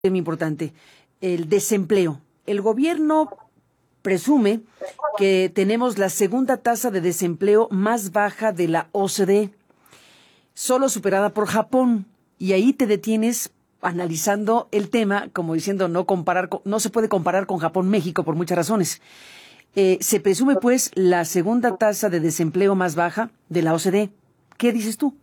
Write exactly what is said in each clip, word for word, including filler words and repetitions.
tema importante, el desempleo. El gobierno presume que tenemos la segunda tasa de desempleo más baja de la O C D E, solo superada por Japón, y ahí te detienes analizando el tema, como diciendo no comparar, no se puede comparar con Japón-México por muchas razones. Eh, se presume pues la segunda tasa de desempleo más baja de la O C D E. ¿Qué dices tú?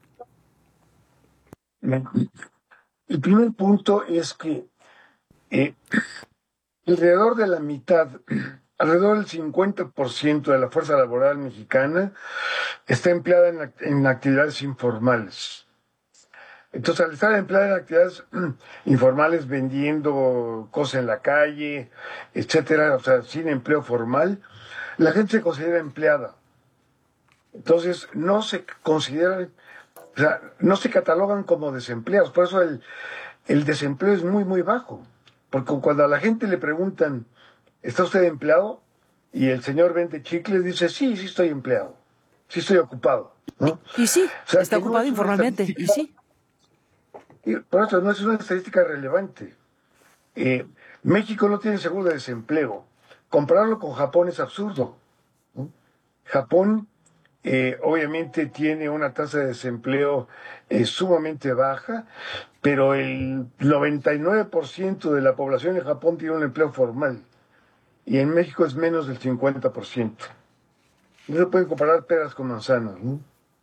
El primer punto es que eh, alrededor de la mitad, alrededor del cincuenta por ciento de la fuerza laboral mexicana está empleada en, en actividades informales. Entonces, al estar empleada en actividades informales, vendiendo cosas en la calle, etcétera, o sea, sin empleo formal, la gente se considera empleada. Entonces, no se consideran, o sea, no se catalogan como desempleados. Por eso el, el desempleo es muy, muy bajo. Porque cuando a la gente le preguntan, ¿está usted empleado? Y el señor vende chicles, dice, sí, sí estoy empleado, sí estoy ocupado, ¿no? Y sí, O sea, está que no ocupado es una informalmente, y estadística, sí. y por eso no es una estadística relevante. Eh, México no tiene seguro de desempleo. Compararlo con Japón es absurdo, ¿no? Japón eh, obviamente tiene una tasa de desempleo eh, sumamente baja, pero el noventa y nueve por ciento de la población en Japón tiene un empleo formal y en México es menos del cincuenta por ciento. No se pueden comparar peras con manzanas, ¿no?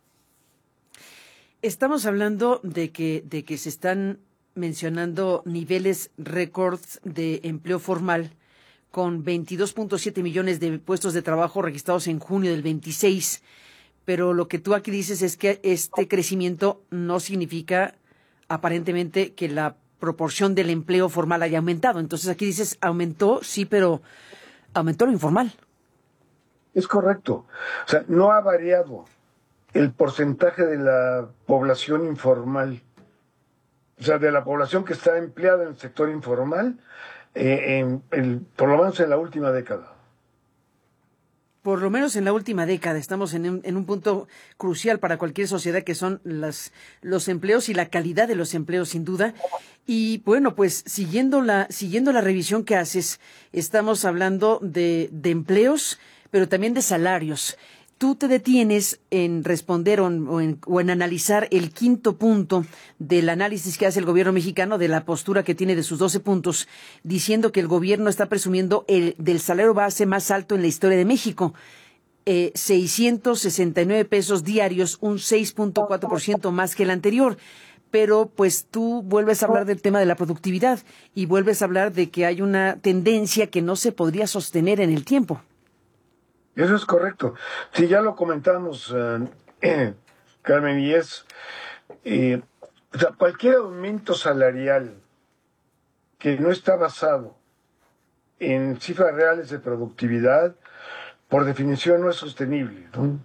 Estamos hablando de que, de que se están mencionando niveles récords de empleo formal con veintidós punto siete millones de puestos de trabajo registrados en junio del veintiséis, pero lo que tú aquí dices es que este crecimiento no significa aparentemente que la proporción del empleo formal haya aumentado. Entonces aquí dices, aumentó, sí, pero aumentó lo informal. Es correcto. O sea, no ha variado el porcentaje de la población informal, o sea, de la población que está empleada en el sector informal, eh, en, en, por lo menos en la última década. Por lo menos en la última década estamos en un, en un punto crucial para cualquier sociedad, que son las, los empleos y la calidad de los empleos, sin duda. Y bueno, pues siguiendo la, siguiendo la revisión que haces, estamos hablando de, de empleos, pero también de salarios. Tú te detienes en responder o en, o, en, o en analizar el quinto punto del análisis que hace el gobierno mexicano, de la postura que tiene de sus doce puntos, diciendo que el gobierno está presumiendo el del salario base más alto en la historia de México. Eh, seiscientos sesenta y nueve pesos diarios, un seis punto cuatro por ciento más que el anterior. Pero pues tú vuelves a hablar del tema de la productividad y vuelves a hablar de que hay una tendencia que no se podría sostener en el tiempo. Eso es correcto. Sí, ya lo comentamos, uh, eh, Carmen, y es, eh, o sea, cualquier aumento salarial que no está basado en cifras reales de productividad, por definición no es sostenible, ¿no?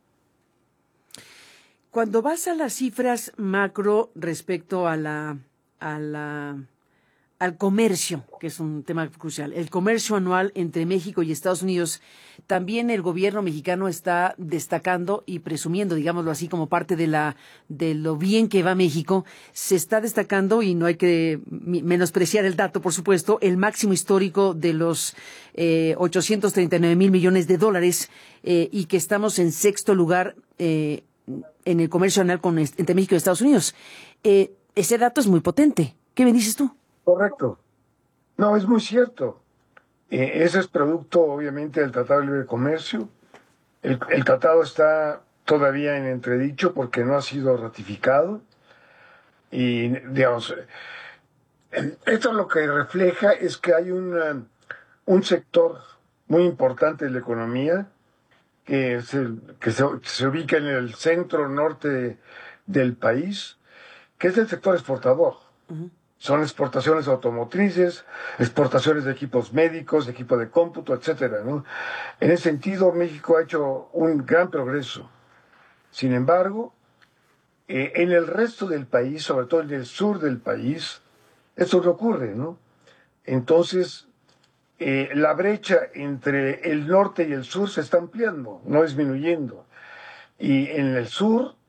Cuando vas a las cifras macro respecto a la, a la al comercio, que es un tema crucial, el comercio anual entre México y Estados Unidos, también el gobierno mexicano está destacando y presumiendo, digámoslo así, como parte de la de lo bien que va México, se está destacando, y no hay que menospreciar el dato, por supuesto, el máximo histórico de los eh, ochocientos treinta y nueve mil millones de dólares, eh, y que estamos en sexto lugar eh, en el comercio anual con, entre México y Estados Unidos. Eh, ese dato es muy potente. ¿Qué me dices tú? Correcto. No, es muy cierto. Eh, ese es producto, obviamente, del Tratado de Libre Comercio. El, el tratado está todavía en entredicho porque no ha sido ratificado. Y, digamos, esto lo que refleja es que hay una, un sector muy importante de la economía que, se, que se, se ubica en el centro norte del país, que es el sector exportador. Uh-huh. Son exportaciones automotrices, exportaciones de equipos médicos, de equipo de cómputo, etcétera, ¿no? En ese sentido, México ha hecho un gran progreso. Sin embargo, eh, en el resto del país, sobre todo en el sur del país, esto no ocurre, ¿no? Entonces, eh, la brecha entre el norte y el sur se está ampliando, no disminuyendo. Y en el sur,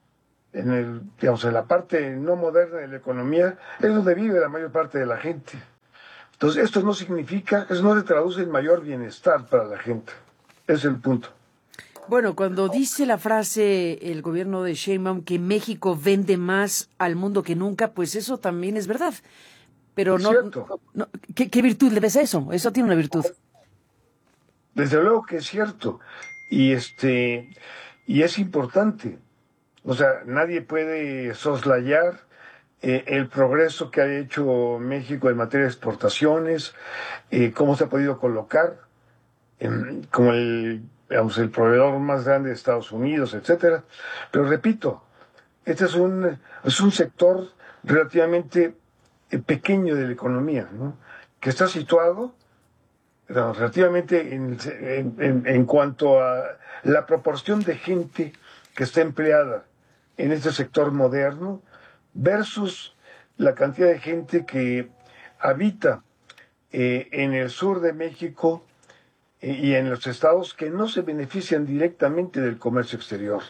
en el, digamos, en la parte no moderna de la economía, es donde vive la mayor parte de la gente. Entonces, esto no significa, eso no se traduce en mayor bienestar para la gente. Ese es el punto. Bueno, cuando dice la frase el gobierno de Sheinbaum que México vende más al mundo que nunca, pues eso también es verdad. Pero Es no, cierto. no ¿qué, qué virtud le ves a eso? Eso tiene una virtud. Desde luego que es cierto. Y este, y es importante. O sea, nadie puede soslayar eh, el progreso que ha hecho México en materia de exportaciones, eh, cómo se ha podido colocar en- como el, digamos, el proveedor más grande de Estados Unidos, etcétera. Pero repito, este es un, es un sector relativamente eh, pequeño de la economía, ¿no? Que está situado digamos, relativamente en, en, en, en cuanto a la proporción de gente que está empleada en este sector moderno versus la cantidad de gente que habita eh, en el sur de México eh, y en los estados que no se benefician directamente del comercio exterior.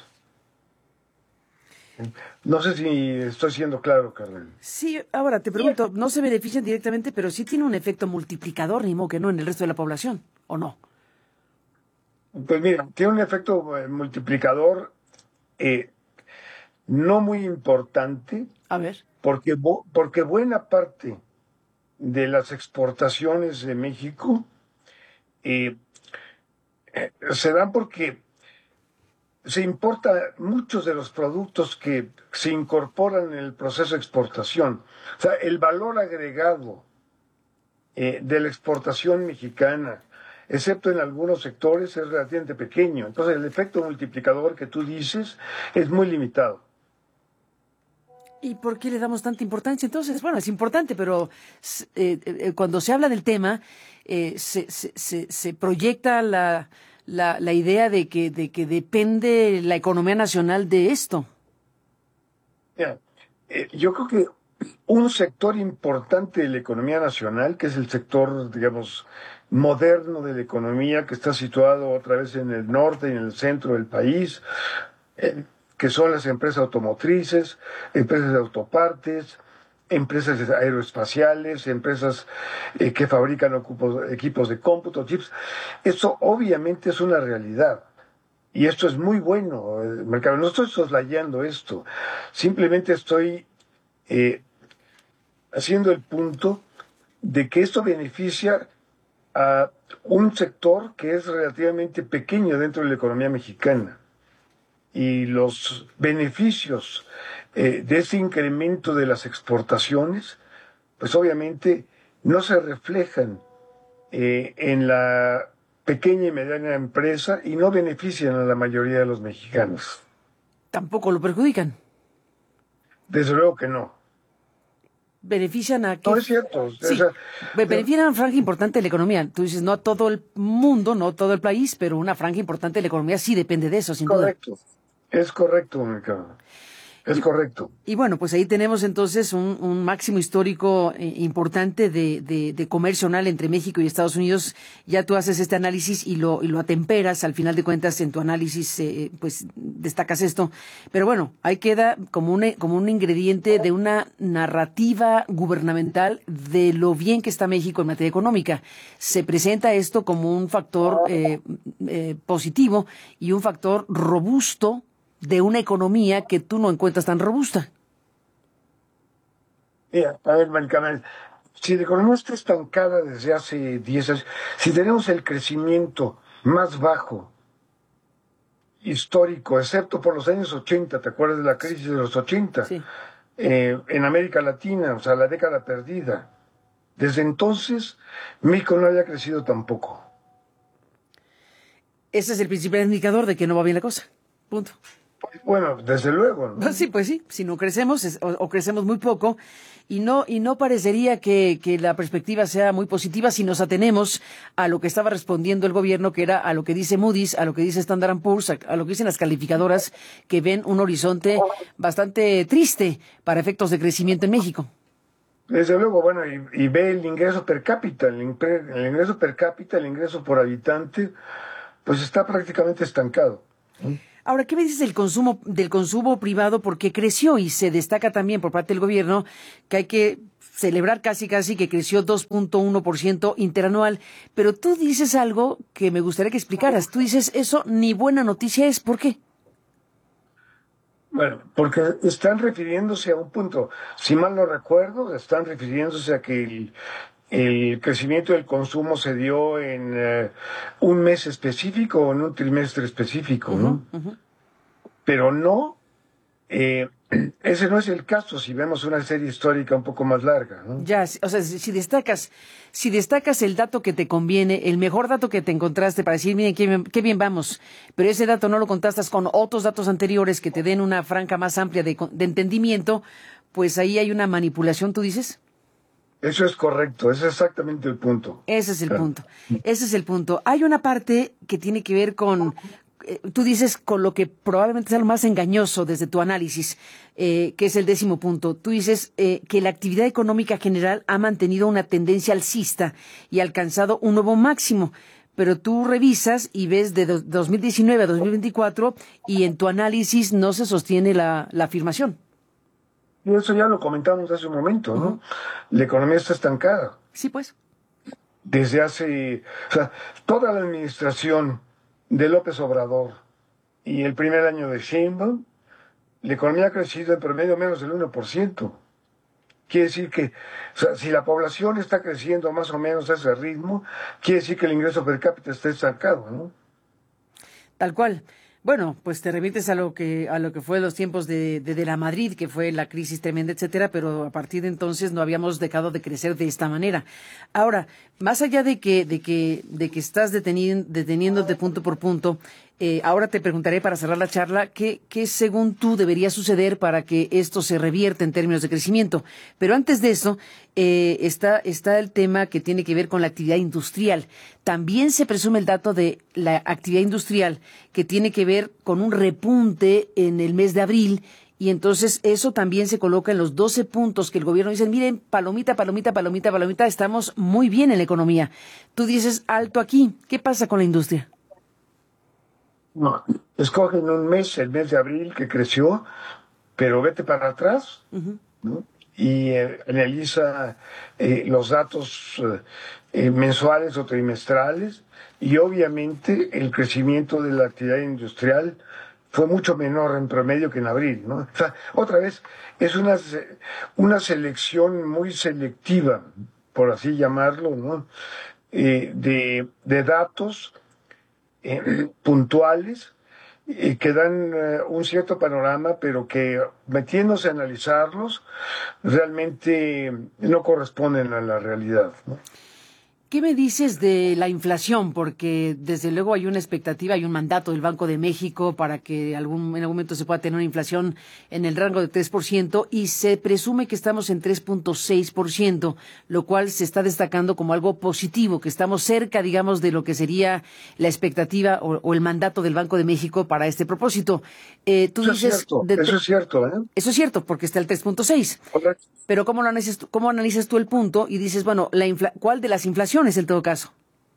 No sé si estoy siendo claro, Carmen. Sí, ahora te pregunto, no se benefician directamente, pero sí tiene un efecto multiplicador, ni modo que no, en el resto de la población, ¿o no? Pues mira, tiene un efecto eh, multiplicador eh, no muy importante, A ver. porque, bo- porque buena parte de las exportaciones de México eh, eh, se dan porque se importa muchos de los productos que se incorporan en el proceso de exportación. O sea, el valor agregado eh, de la exportación mexicana, excepto en algunos sectores, es relativamente pequeño. Entonces, el efecto multiplicador que tú dices es muy limitado. ¿Y por qué le damos tanta importancia? Entonces, bueno, es importante, pero s- eh, eh, cuando se habla del tema, eh, se, se, se, se proyecta la, la, la idea de que, de que depende la economía nacional de esto. Mira, eh, yo creo que un sector importante de la economía nacional, que es el sector, digamos, moderno de la economía, que está situado otra vez en el norte y en el centro del país, eh, que son las empresas automotrices, empresas de autopartes, empresas aeroespaciales, empresas eh, que fabrican ocupos- equipos de cómputo, chips. Eso obviamente es una realidad. Y esto es muy bueno, eh, Mercado. No estoy soslayando esto. Simplemente estoy eh, haciendo el punto de que esto beneficia a un sector que es relativamente pequeño dentro de la economía mexicana. Y los beneficios eh, de ese incremento de las exportaciones, pues obviamente no se reflejan eh, en la pequeña y mediana empresa y no benefician a la mayoría de los mexicanos. Tampoco lo perjudican. Desde luego que no. Benefician a No qué. es cierto. O Sí, sea, be- benefician a una franja importante de la economía. Tú dices, no a todo el mundo, no todo el país, pero una franja importante de la economía sí depende de eso, sin duda. correcto. Es correcto, Ricardo. Es Y, correcto. y bueno, pues ahí tenemos entonces un, un máximo histórico eh, importante de, de, de comercio anual entre México y Estados Unidos. Ya tú haces este análisis y lo, y lo atemperas, al final de cuentas en tu análisis eh, pues destacas esto. Pero bueno, ahí queda como un, como un ingrediente de una narrativa gubernamental de lo bien que está México en materia económica. Se presenta esto como un factor eh, eh, positivo y un factor robusto de una economía que tú no encuentras tan robusta. Mira, a ver, Maricarmen, si la economía está estancada desde hace diez años, si tenemos el crecimiento más bajo histórico, excepto por los años ochenta, ¿te acuerdas de la crisis de los ochenta? Sí. Eh, en América Latina, o sea, la década perdida. Desde entonces, México no había crecido tampoco. Ese es el principal indicador de que no va bien la cosa. Punto. Bueno, desde luego, Pues ¿no? sí, pues sí. Si no crecemos es- o, o crecemos muy poco y no y no parecería que, que la perspectiva sea muy positiva si nos atenemos a lo que estaba respondiendo el gobierno, que era a lo que dice Moody's, a lo que dice Standard and Poor's, a, a lo que dicen las calificadoras que ven un horizonte bastante triste para efectos de crecimiento en México. Desde luego, bueno, y, y ve el ingreso per cápita, el, impre- el ingreso per cápita, el ingreso por habitante, pues está prácticamente estancado, ¿no? Ahora, ¿qué me dices del consumo, del consumo privado? Porque creció y se destaca también por parte del gobierno que hay que celebrar casi casi que creció dos punto uno por ciento interanual. Pero tú dices algo que me gustaría que explicaras. Tú dices, eso ni buena noticia es. ¿Por qué? Bueno, porque están refiriéndose a un punto, si mal no recuerdo, están refiriéndose a que el, el crecimiento del consumo se dio en eh, un mes específico o en un trimestre específico, Ujú, ¿no? ujú. Pero no, eh, ese no es el caso si vemos una serie histórica un poco más larga, ¿no? Ya, si- o sea, si si destacas, si destacas el dato que te conviene, el mejor dato que te encontraste para decir, miren, qué bien, qué bien vamos, pero ese dato no lo contrastas con otros datos anteriores que te den una franja más amplia de, co- de entendimiento, pues ahí hay una manipulación, tú dices. Eso es correcto, ese es exactamente el punto. Ese es el Claro. punto. Ese es el punto. Hay una parte que tiene que ver con, eh, tú dices, con lo que probablemente sea lo más engañoso desde tu análisis, eh, que es el décimo punto. Tú dices eh, que la actividad económica general ha mantenido una tendencia alcista y ha alcanzado un nuevo máximo. Pero tú revisas y ves de do- dos mil diecinueve a dos mil veinticuatro y en tu análisis no se sostiene la, la afirmación. Y eso ya lo comentamos hace un momento, Ujú. ¿no? La economía está estancada. Sí, pues. Desde hace, o sea, toda la administración de López Obrador y el primer año de Sheinbaum, la economía ha crecido en promedio menos del uno por ciento. Quiere decir que, o sea, si la población está creciendo más o menos a ese ritmo, quiere decir que el ingreso per cápita está estancado, ¿no? Tal cual. Bueno, pues te remites a lo que a lo que fue los tiempos de, de, de la Madrid, que fue la crisis tremenda, etcétera, pero a partir de entonces no habíamos dejado de crecer de esta manera. Ahora, más allá de que de que de que estás deteniendo, deteniéndote punto por punto, eh, ahora te preguntaré para cerrar la charla qué qué según tú debería suceder para que esto se revierta en términos de crecimiento. Pero antes de eso eh, está está el tema que tiene que ver con la actividad industrial. También se presume el dato de la actividad industrial que tiene que ver con un repunte en el mes de abril y entonces eso también se coloca en los doce puntos que el gobierno dice, miren, palomita, palomita, palomita, palomita, estamos muy bien en la economía. Tú dices, alto aquí, ¿qué pasa con la industria? No. Escogen un mes, el mes de abril, que creció, pero vete para atrás, Ujú. ¿no? Y eh, analiza eh, los datos eh, eh, mensuales o trimestrales y obviamente el crecimiento de la actividad industrial fue mucho menor en promedio que en abril, ¿no? O sea, otra vez, es una, se- una selección muy selectiva, por así llamarlo, ¿no? Eh, de, de datos eh, puntuales eh, que dan eh, un cierto panorama, pero que metiéndose a analizarlos realmente no corresponden a la realidad, ¿no? ¿Qué me dices de la inflación? Porque desde luego hay una expectativa, hay un mandato del Banco de México para que algún, en algún momento se pueda tener una inflación en el rango de tres por ciento y se presume que estamos en tres punto seis por ciento, lo cual se está destacando como algo positivo, que estamos cerca, digamos, de lo que sería la expectativa o, o el mandato del Banco de México para este propósito. Eh, tú Eso es dices, cierto, de eso te- es cierto, ¿eh? eso es cierto, porque está el tres punto seis. Correcto. Pero ¿cómo lo analizas tú, cómo analizas tú el punto y dices, bueno, la infla- ¿cuál de las inflaciones en todo caso?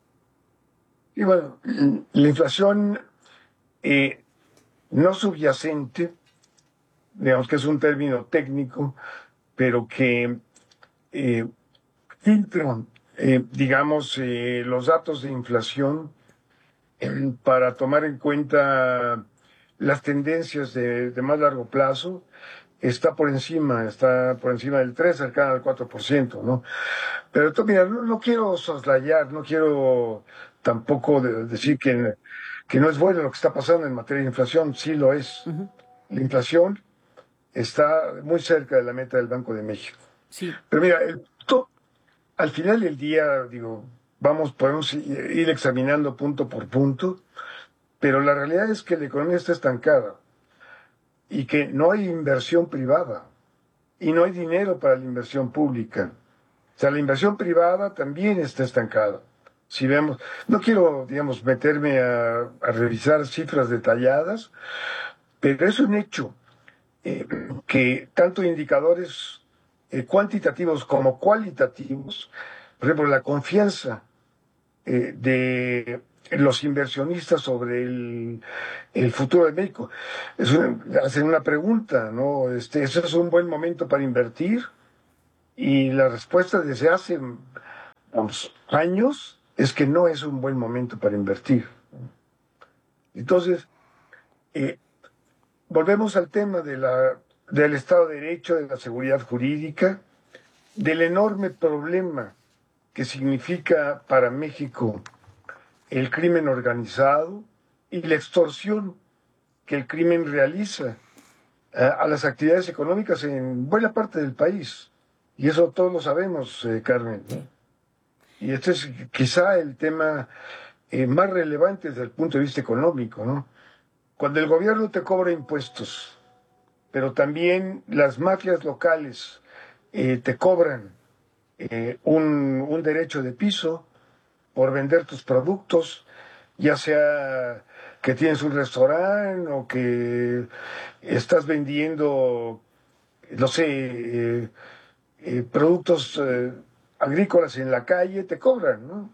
Y bueno, la inflación eh, no subyacente, digamos que es un término técnico, pero que eh, filtra, eh, digamos, eh, los datos de inflación eh, para tomar en cuenta las tendencias de, de más largo plazo, está por encima, está por encima del tres, cercana al cuatro por ciento, ¿no? Pero tú, mira, no, no quiero soslayar, no quiero tampoco de- decir que, que no es bueno lo que está pasando en materia de inflación, sí lo es. Ujú. La inflación está muy cerca de la meta del Banco de México. Sí. Pero mira, el punto, al final del día, digo, vamos, podemos i- ir examinando punto por punto, pero la realidad es que la economía está estancada y que no hay inversión privada y no hay dinero para la inversión pública. O sea, la inversión privada también está estancada. Si vemos, no quiero, digamos, meterme a, a revisar cifras detalladas, pero es un hecho eh, que tanto indicadores eh, cuantitativos como cualitativos, por ejemplo, la confianza eh, de los inversionistas sobre el, el futuro de México. Es una, hacen una pregunta, ¿no? Este, ¿eso es un buen momento para invertir? Y la respuesta desde hace, vamos, años es que no es un buen momento para invertir. Entonces, eh, volvemos al tema de la, del Estado de Derecho, de la seguridad jurídica, del enorme problema que significa para México el crimen organizado y la extorsión que el crimen realiza a, a las actividades económicas en buena parte del país. Y eso todos lo sabemos, eh, Carmen. Y este es quizá el tema eh, más relevante desde el punto de vista económico, ¿no? Cuando el gobierno te cobra impuestos, pero también las mafias locales eh, te cobran eh, un, un derecho de piso por vender tus productos, ya sea que tienes un restaurante o que estás vendiendo, no sé, eh, eh, productos eh, agrícolas en la calle, te cobran, ¿no?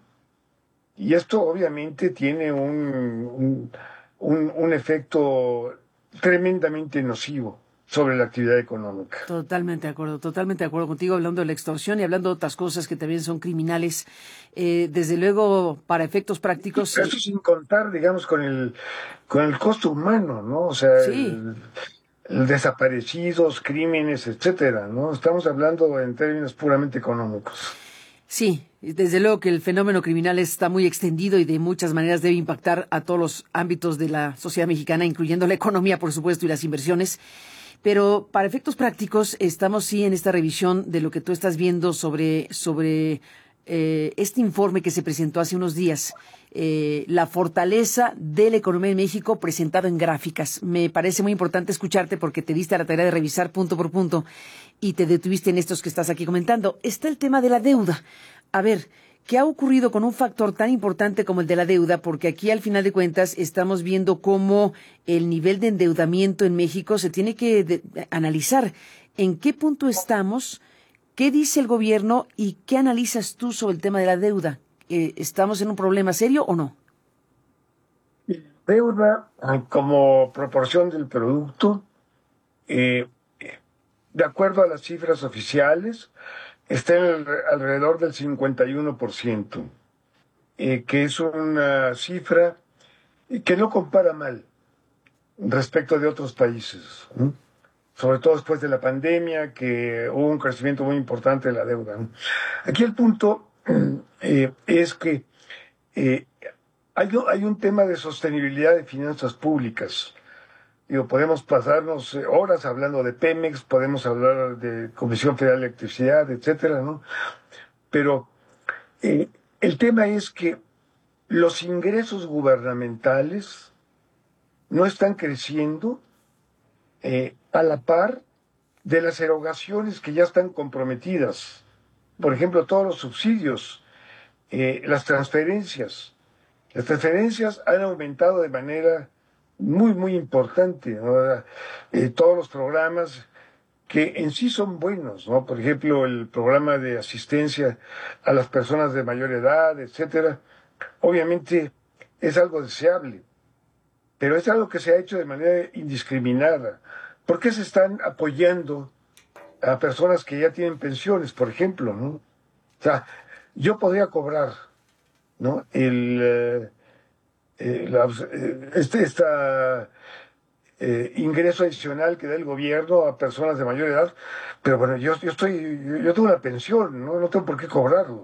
Y esto obviamente tiene un, un, un, un efecto tremendamente nocivo sobre la actividad económica. Totalmente de acuerdo, totalmente de acuerdo contigo, hablando de la extorsión y hablando de otras cosas que también son criminales. Eh, desde luego, para efectos prácticos. Esto Eh, sin contar, digamos, con el, con el costo humano, ¿no? O sea, sí, el, el desaparecidos, crímenes, etcétera, ¿no? Estamos hablando en términos puramente económicos. sí, desde luego que el fenómeno criminal está muy extendido y de muchas maneras debe impactar a todos los ámbitos de la sociedad mexicana, incluyendo la economía, por supuesto, y las inversiones. Pero para efectos prácticos, estamos sí en esta revisión de lo que tú estás viendo sobre, sobre eh, este informe que se presentó hace unos días, eh, la fortaleza de la economía en México presentado en gráficas. Me parece muy importante escucharte porque te diste a la tarea de revisar punto por punto y te detuviste en estos que estás aquí comentando. Está el tema de la deuda. A ver, ¿qué ha ocurrido con un factor tan importante como el de la deuda? Porque aquí, al final de cuentas, estamos viendo cómo el nivel de endeudamiento en México se tiene que de, de, analizar. ¿En qué punto estamos? ¿Qué dice el gobierno? ¿Y qué analizas tú sobre el tema de la deuda? Eh, ¿Estamos en un problema serio o no? Deuda como proporción del producto, eh, de acuerdo a las cifras oficiales, está en el, alrededor del cincuenta y uno por ciento, eh, que es una cifra que no compara mal respecto de otros países, ¿no? Sobre todo después de la pandemia, que hubo un crecimiento muy importante de la deuda, ¿no? Aquí el punto eh, es que eh, hay, hay un tema de sostenibilidad de finanzas públicas. Digo, podemos pasarnos eh, horas hablando de Pemex, podemos hablar de Comisión Federal de Electricidad, etcétera, ¿no? Pero eh, el tema es que los ingresos gubernamentales no están creciendo eh, a la par de las erogaciones que ya están comprometidas. Por ejemplo, todos los subsidios, eh, las transferencias. Las transferencias han aumentado de manera muy, muy importante, ¿no? Eh, todos los programas que en sí son buenos, ¿no? Por ejemplo, el programa de asistencia a las personas de mayor edad, etcétera, obviamente es algo deseable, pero es algo que se ha hecho de manera indiscriminada. ¿Por qué se están apoyando a personas que ya tienen pensiones, por ejemplo, ¿no? O sea, yo podría cobrar, ¿no? El, eh, eh, la, eh, este esta, eh, ingreso adicional que da el gobierno a personas de mayor edad, pero bueno, yo, yo estoy, yo, yo tengo una pensión, ¿no? No tengo por qué cobrarlo.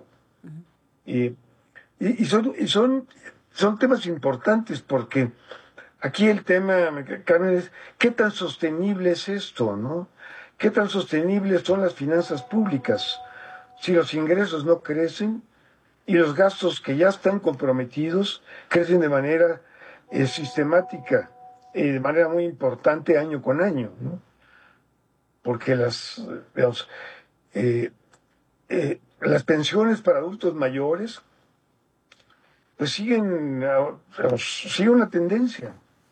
Y, y, y son, y son, son temas importantes porque aquí el tema, Carmen, es qué tan sostenible es esto, ¿no? ¿Qué tan sostenibles son las finanzas públicas? Si los ingresos no crecen y los gastos que ya están comprometidos crecen de manera eh, sistemática, eh, de manera muy importante año con año, ¿no? Porque las, digamos, eh, eh, las pensiones para adultos mayores pues siguen, digamos, siguen una tendencia,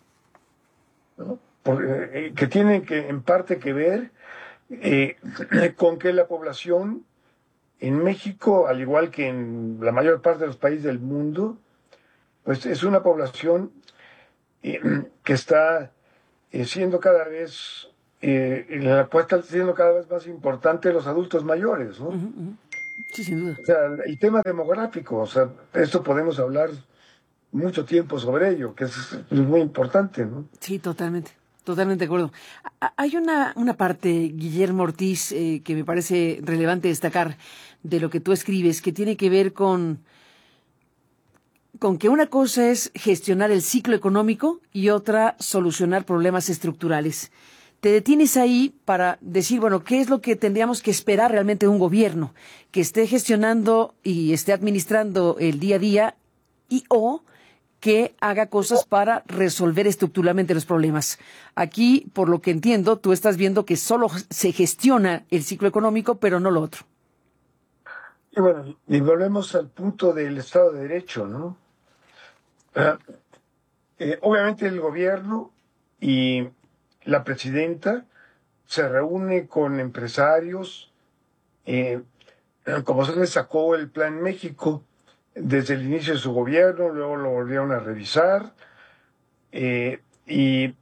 ¿no? Por, eh, que tienen que en parte que ver eh, con que la población en México, al igual que en la mayor parte de los países del mundo, pues es una población eh, que está eh, siendo cada vez, eh, la apuesta está siendo cada vez más importante los adultos mayores, ¿no? Ujú, ujú. Sí, sin duda. O sea, el tema demográfico, o sea, esto podemos hablar mucho tiempo sobre ello, que es, es muy importante, ¿no? Sí, totalmente. Totalmente de acuerdo. A- Hay una, una parte, Guillermo Ortiz, eh, que me parece relevante destacar de lo que tú escribes, que tiene que ver con, con que una cosa es gestionar el ciclo económico y otra solucionar problemas estructurales. Te detienes ahí para decir, bueno, ¿qué es lo que tendríamos que esperar realmente de un gobierno que esté gestionando y esté administrando el día a día y o que haga cosas para resolver estructuralmente los problemas? Aquí, por lo que entiendo, tú estás viendo que solo se gestiona el ciclo económico, pero no lo otro. Y bueno, y volvemos al punto del Estado de Derecho, ¿no? Ah, eh, obviamente el gobierno y la presidenta se reúne con empresarios, eh, como se les sacó el Plan México desde el inicio de su gobierno, luego lo volvieron a revisar, eh, y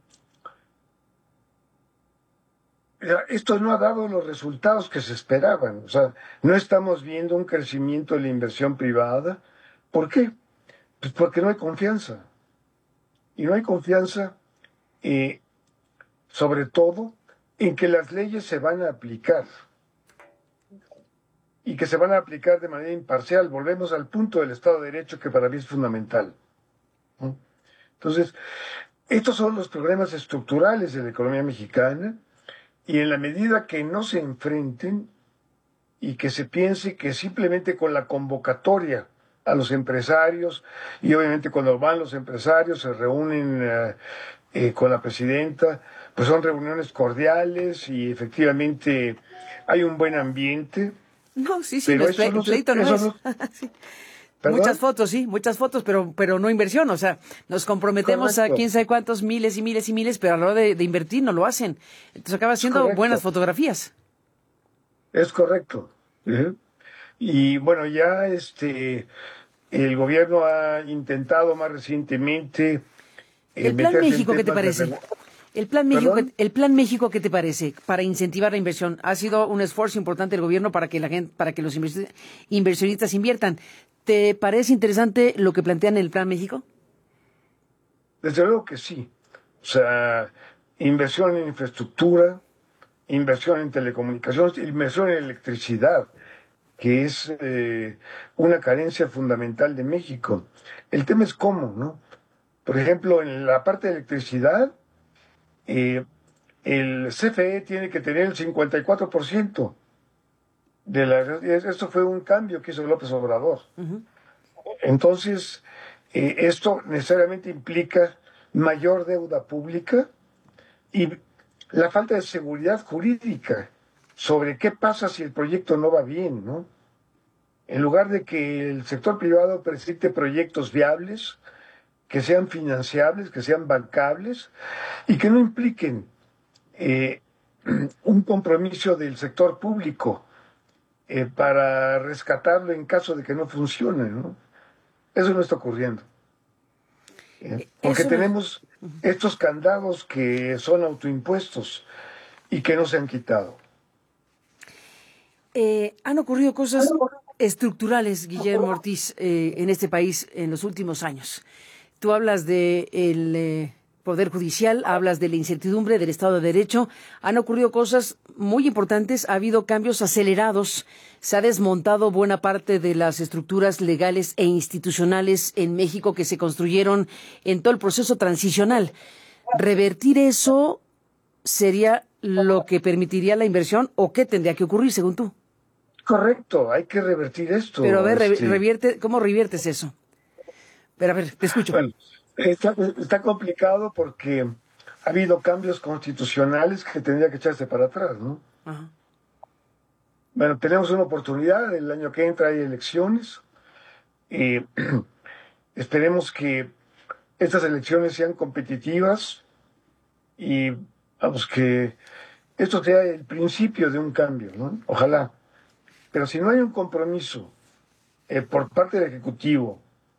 ya, esto no ha dado los resultados que se esperaban. O sea, no estamos viendo un crecimiento de la inversión privada. ¿Por qué? Pues porque no hay confianza. Y no hay confianza, eh, sobre todo, en que las leyes se van a aplicar y que se van a aplicar de manera imparcial. Volvemos al punto del Estado de Derecho que para mí es fundamental, ¿no? Entonces, estos son los problemas estructurales de la economía mexicana y en la medida que no se enfrenten y que se piense que simplemente con la convocatoria a los empresarios, y obviamente cuando van los empresarios se reúnen eh, eh, con la presidenta, pues son reuniones cordiales y efectivamente hay un buen ambiente, No, sí, sí, no pero es eso ple- no se, pleito, no eso es. no, Sí. Muchas ¿perdón? fotos, sí, muchas fotos, pero, pero no inversión. O sea, nos comprometemos a Correcto, quién sabe cuántos miles y miles y miles, pero a la hora de, de invertir no lo hacen. Entonces acaba es siendo buenas correcto, fotografías. es correcto. ¿Eh? Y bueno, ya este, el gobierno ha intentado más recientemente eh, El Plan meterse en México, ¿qué te temas de... parece? regu- El Plan México, ¿Perdón? ¿qué- el Plan México, ¿qué te parece? Para incentivar la inversión. Ha sido un esfuerzo importante del gobierno para que la gente, para que los inversi- inversionistas inviertan. ¿Te parece interesante lo que plantean en el Plan México? Desde luego que sí. O sea, inversión en infraestructura, inversión en telecomunicaciones, inversión en electricidad, que es eh, una carencia fundamental de México. El tema es cómo, ¿no? Por ejemplo, en la parte de electricidad, eh, el C F E tiene que tener el cincuenta y cuatro por ciento de la... Esto fue un cambio que hizo López Obrador. Ujú. Entonces, eh, esto necesariamente implica mayor deuda pública y la falta de seguridad jurídica sobre qué pasa si el proyecto no va bien, ¿no? En lugar de que el sector privado presente proyectos viables, que sean financiables, que sean bancables y que no impliquen eh, un compromiso del sector público eh, para rescatarlo en caso de que no funcione, ¿no? Eso no está ocurriendo. ¿Eh? E- Porque Eso no. tenemos estos candados que son autoimpuestos y que no se han quitado. Eh, han ocurrido cosas estructurales, Guillermo Ortiz, eh, en este país en los últimos años. Tú hablas de el eh, Poder Judicial, hablas de la incertidumbre del Estado de Derecho. Han ocurrido cosas muy importantes, ha habido cambios acelerados, se ha desmontado buena parte de las estructuras legales e institucionales en México que se construyeron en todo el proceso transicional. Revertir eso sería lo que permitiría la inversión o qué tendría que ocurrir según tú. Correcto, hay que revertir Pero a esto. ver, re- Este, revierte, ¿cómo reviertes eso? Pero a ver, te escucho. bueno, está, está complicado porque ha habido cambios constitucionales que tendría que echarse para atrás, ¿no? Ajá. Bueno, tenemos una oportunidad, el año que entra hay elecciones. Eh, esperemos que estas elecciones sean competitivas y vamos, que esto sea el principio de un cambio, ¿no? Ojalá. Pero si no hay un compromiso eh, por parte del Ejecutivo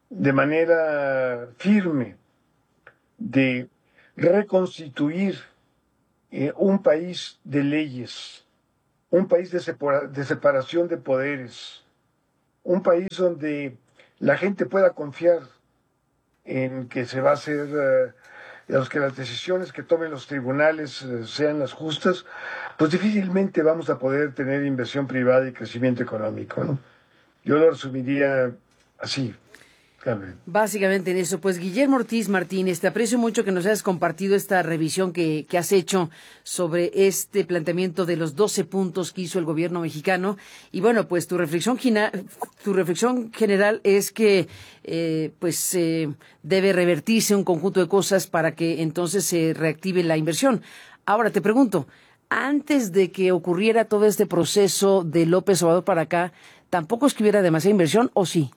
de manera firme de reconstituir eh, un país de leyes, un país de, separa de separación de poderes, un país donde la gente pueda confiar en que se va a hacer, eh, los que las decisiones que tomen los tribunales eh, sean las justas, pues difícilmente vamos a poder tener inversión privada y crecimiento económico, ¿no? Yo lo resumiría así. Carmen. Básicamente en eso, pues Guillermo Ortiz Martínez, te aprecio mucho que nos hayas compartido esta revisión que, que has hecho sobre este planteamiento de los doce puntos que hizo el gobierno mexicano. Y bueno, pues tu reflexión, tu reflexión general es que eh, pues eh, debe revertirse un conjunto de cosas para que entonces se reactive la inversión. Ahora te pregunto, antes de que ocurriera todo este proceso de López Obrador para acá, ¿tampoco es que hubiera demasiada inversión o sí?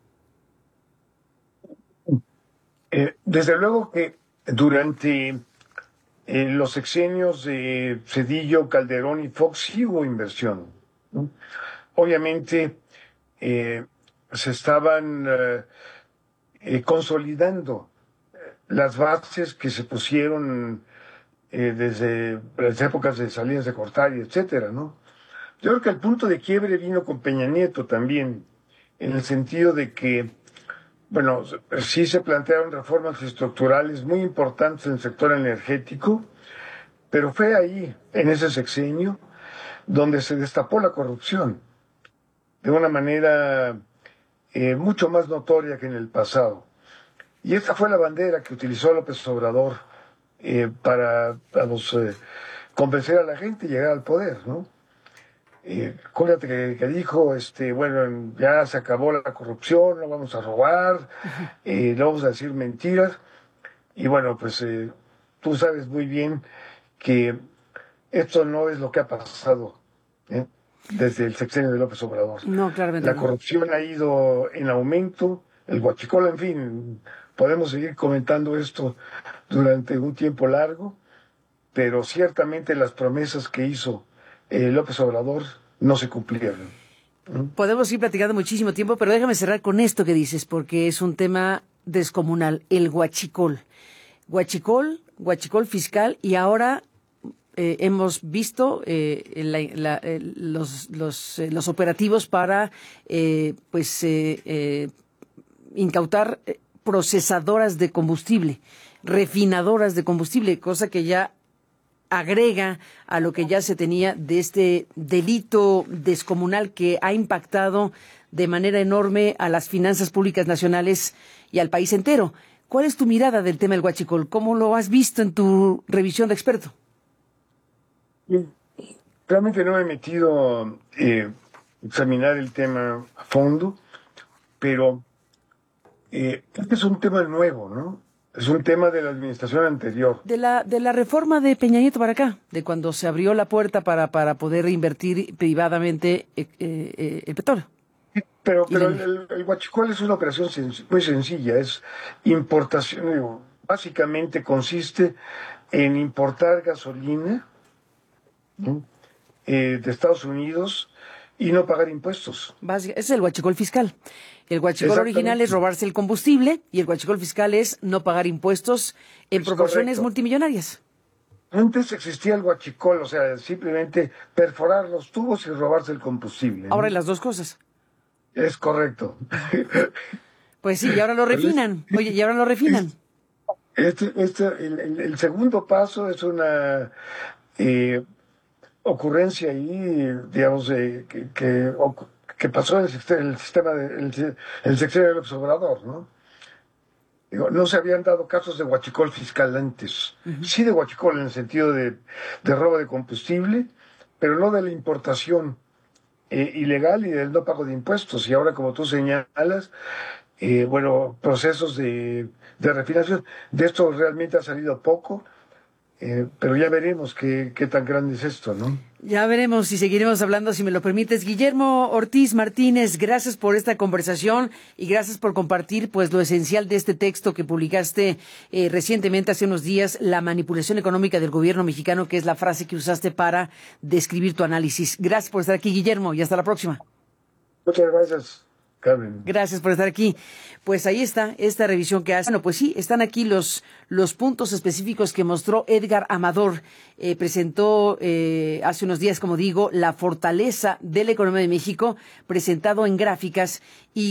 Eh, desde luego que durante eh, los sexenios de Cedillo, Calderón y Fox sí hubo inversión, ¿no? Obviamente eh, se estaban eh, eh, consolidando las bases que se pusieron eh, desde las épocas de Salinas de Gortari, etcétera, ¿no? Yo creo que el punto de quiebre vino con Peña Nieto también, en el sentido de que bueno, sí se plantearon reformas estructurales muy importantes en el sector energético, pero fue ahí, en ese sexenio, donde se destapó la corrupción de una manera eh, mucho más notoria que en el pasado. Y esta fue la bandera que utilizó López Obrador eh, para vamos, eh, convencer a la gente y llegar al poder, ¿no? Eh, acuérdate que, que dijo, este, bueno, ya se acabó la corrupción, no vamos a robar, eh, no vamos a decir mentiras. Y bueno, pues eh, tú sabes muy bien que esto no es lo que ha pasado ¿eh? desde el sexenio de López Obrador. No, claramente La no. corrupción ha ido en aumento, el huachicol, en fin, podemos seguir comentando esto durante un tiempo largo, pero ciertamente las promesas que hizo eh, López Obrador no se cumplieron. ¿Mm? Podemos ir platicando muchísimo tiempo, pero déjame cerrar con esto que dices, porque es un tema descomunal, el huachicol. Huachicol, huachicol fiscal, y ahora eh, hemos visto eh, la, la, eh, los, los, eh, los operativos para eh, pues eh, eh, incautar procesadoras de combustible, refinadoras de combustible, cosa que ya agrega a lo que ya se tenía de este delito descomunal que ha impactado de manera enorme a las finanzas públicas nacionales y al país entero. ¿Cuál es tu mirada del tema del huachicol? ¿Cómo lo has visto en tu revisión de experto? Realmente no me he metido a eh, examinar el tema a fondo, pero eh, este es un tema nuevo, ¿no? Es un tema de la administración anterior. De la, de la reforma de Peña Nieto para acá, de cuando se abrió la puerta para, para poder invertir privadamente eh, eh, el petróleo. Pero, pero el, el, el huachicol es una operación sen muy sencilla, es importación, digo, básicamente consiste en importar gasolina ¿no? eh, de Estados Unidos y no pagar impuestos. Básica, ese es el huachicol fiscal. El huachicol original es robarse el combustible y el huachicol fiscal es no pagar impuestos en es proporciones correcto. multimillonarias. Antes existía el huachicol, o sea, simplemente perforar los tubos y robarse el combustible. Ahora ¿no? las dos cosas. Es correcto. Pues sí, y ahora lo refinan. Oye, y ahora lo refinan. Este, este, el, el, el segundo paso es una eh, ocurrencia ahí, digamos, eh, que, que, que pasó en el, el sistema, de, el, el sexenio de López Obrador, ¿no? Digo, no se habían dado casos de huachicol fiscal antes. Uh-huh. Sí de huachicol en el sentido de, de robo de combustible, pero no de la importación eh, ilegal y del no pago de impuestos. Y ahora, como tú señalas, eh, bueno, procesos de, de refinación. De esto realmente ha salido poco, eh, pero ya veremos qué, qué tan grande es esto, ¿no? Ya veremos y seguiremos hablando, si me lo permites. Guillermo Ortiz Martínez, gracias por esta conversación y gracias por compartir pues lo esencial de este texto que publicaste eh, recientemente, hace unos días, La manipulación económica del gobierno mexicano, que es la frase que usaste para describir tu análisis. Gracias por estar aquí, Guillermo, y hasta la próxima. Muchas gracias. Carmen. Gracias por estar aquí. Pues ahí está esta revisión que hace. Bueno, pues sí, están aquí los, los puntos específicos que mostró Edgar Amador. Eh, presentó eh, hace unos días, como digo, la fortaleza de la economía de México, presentado en gráficas y